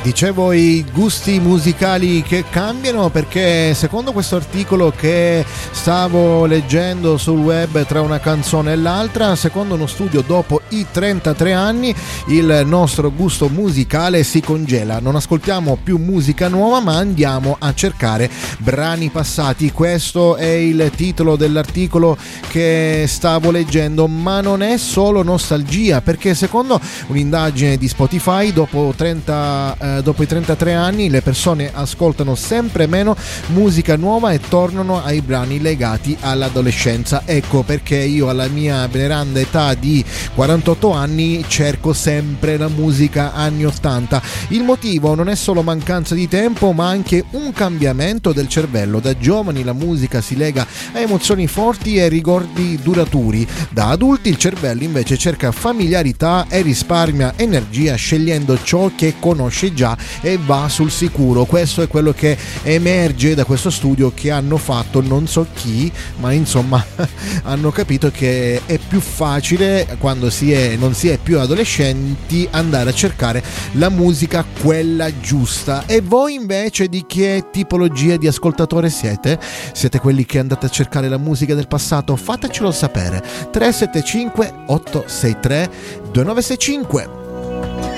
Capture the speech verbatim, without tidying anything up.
Dicevo i gusti musicali che cambiano, perché secondo questo articolo che stavo leggendo sul web tra una canzone e l'altra, secondo uno studio dopo i trentatré anni il nostro gusto musicale si congela, non ascoltiamo più musica nuova ma andiamo a cercare brani passati. Questo è il titolo dell'articolo che stavo leggendo, ma non è solo nostalgia, perché secondo un'indagine di Spotify dopo trenta eh, dopo i trentatré anni le persone ascoltano sempre meno musica nuova e tornano ai brani legati all'adolescenza. Ecco perché io alla mia veneranda età di quarantotto anni cerco sempre la musica anni ottanta. Il motivo non è solo mancanza di tempo ma anche un cambiamento del cervello. Da giovani la musica si lega a emozioni forti e ricordi duraturi, da adulti il cervello invece cerca familiarità e risparmia energia scegliendo ciò che conosce già e va sul sicuro. Questo è quello che emerge da questo studio che hanno fatto non so chi, ma insomma hanno capito che è più facile quando si è, non si è più adolescenti, andare a cercare la musica quella giusta. E voi invece di che tipologia di ascoltatore siete? Siete quelli che andate a cercare la musica del passato? Fatecelo sapere. tre sette cinque otto sei tre due nove sei cinque.